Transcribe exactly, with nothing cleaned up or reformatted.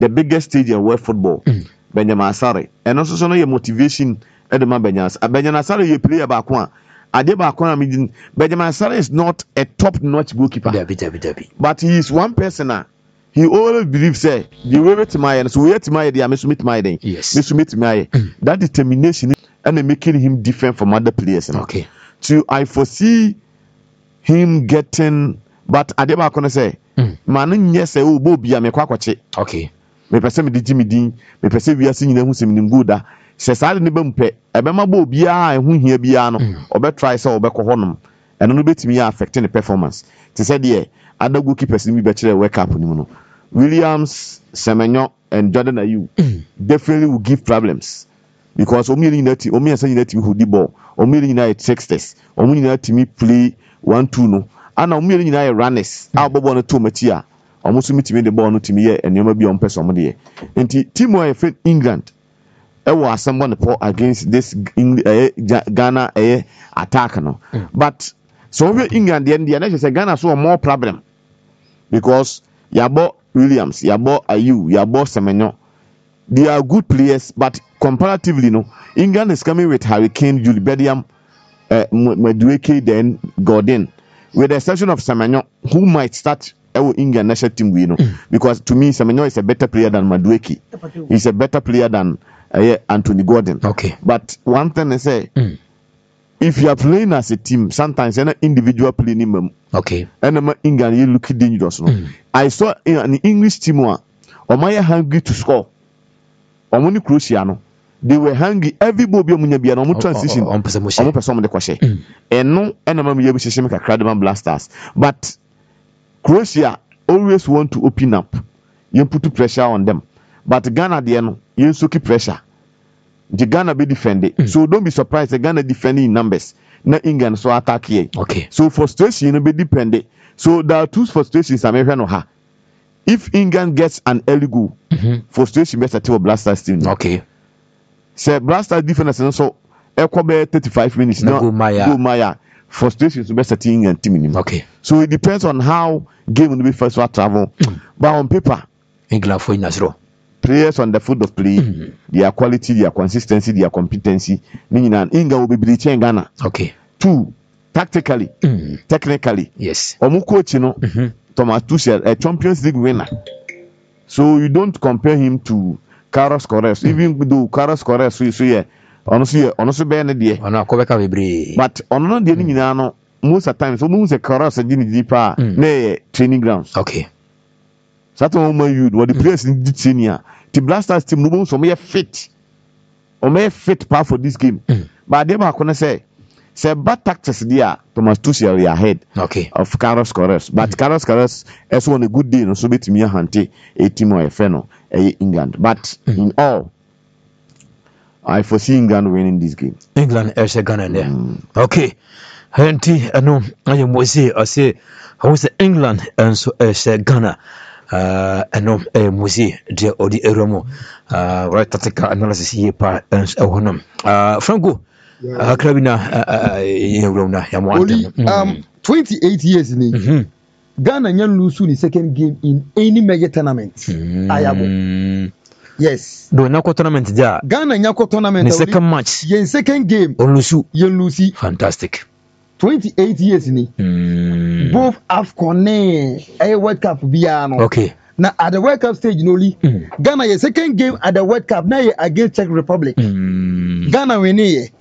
the biggest stage in world football. Mm. Benjamin Asare. And also so no your motivation at the man Benjamin. Benjamin Asare you play about one. Adeba Akwana mean Benjamin Asare is not a top-notch goalkeeper. Debbie, Debbie, Debbie. But he is one person. Uh, he always believes say the way to my and so we to my idea, I submit my day. Yes. Submit my that determination and making him different from other players. You know? Okay. So I foresee him getting, but Adeba Akwana say, man, yes, say oh Bobia me kwakwache. Okay. Me pese me di Jimmy Dean, me pese we are seeing them who seem good. Sɛ saa de ne bɛmpɛ ɛbɛma bɔ obiara ɛho hia biara no ɔbɛ try sɛ ɔbɛkɔ hɔ nom ɛno no bɛtumi yɛ affect ne performance te sɛ deɛ other goalkeepers ni bi bɛkyerɛ World Cup ni mu no Williams, Semenyo and Jordan Ayew definitely will give problems because omi yɛ nyinaa ti omi yɛ sɛ nyinaa ti hold the ball omi yɛ nyinaa yɛ sexters omi nyinaa ti mi play one two no ana omi yɛ nyinaa yɛ runners a ɔbɔ ball no to ɔmo ti a ɔmo so mi ti mi de ball no ti mi yɛ nneɛma bi a ɔmo pɛ sɛ ɔmo de yɛ nti team a yɛ England ɛwɔ asɛmbɔ ne pɔ against this uh, Ghana uh, attack no mm. But so we England the end the say Ghana so more problem because yabo Williams yabo Ayew yabo Semenyo they are good players but comparatively no England is coming with Harry Kane, Jude Bellingham, uh, Madueke, then Gordon with the exception of Semenyo who might start our England national team we know mm. Because to me Semenyo is a better player than Madueke. He's a better player than Uh, yeah, Anthony Gordon. Okay. But one thing I say, mm. if you are playing as a team, sometimes an individual playing. Okay. And I'm England, you look dangerous. No? Mm. I saw in an English team one, Omaya hungry to score. Omoni Cruciano. They were hungry. Every bobby be an transition. On person the question. And no, and I'm able to make a Cradman Blasters. But Croatia always want to open up. You put pressure on them. But Ghana, the end, you also keep pressure. The Ghana be defended. Mm. So don't be surprised. The Ghana defending in numbers. Na England so attack here. Okay. So frustration you know, be dependent. So there are two frustrations American or her. If England gets an early goal, mm-hmm. frustration best at Blasters team. Okay. So Blasters defenders and so Equabe thirty-five minutes. No go Maya. Go Maya. Frustration to best at England team. Okay. So it depends on how game will be first for travel. Mm. But on paper, England for Nasro. Players on the foot of play, mm-hmm. their quality, their consistency, their competency. Meaning, England will be breaching Ghana. Okay. Two, tactically, mm-hmm. technically. Yes. Omu coach, you know, mm-hmm. Thomas Tuchel, a Champions League winner. So you don't compare him to Carlos Corres, mm-hmm. even though Carlos Corres, so you say, honestly, honestly, be any day. But on no day, you know, most of the times, almost a Carlos a deeper, ne training grounds. Okay. Certain woman you what the players in the senior. The Blasters team no so may fit. Or may fit part for this game. Mm. But they are gonna say say bad tactics there Thomas Tuchel ahead okay. of Carlos Corres. But mm. Carlos Corres is one a good day no so bet me hante a team or a feno a England. But mm. in all I foresee England winning this game. England is a Ghana there. Mm. Okay. Henti ano I mo say I say how say England and so is Ghana. Uh, ɛno ɛyɛ musi deɛ ɔde ɛrɛmo uh, right tactical analysis here pa ɛhɔnom uh, Franco akra bi na yɛwura na yɛmo um twenty-eight years ni mm-hmm. Ghana nyan lose the second game in any major tournament mm-hmm. ayabo yes do na ko tournament dia Ghana nyako tournament the second match yen second game on lusu yen lusi fantastic twenty-eight years ni mm. both AFCON a World Cup biano okay now at the World Cup stage no li mm. Ghana your second game at the World Cup now against Czech Republic mm. Ghana win here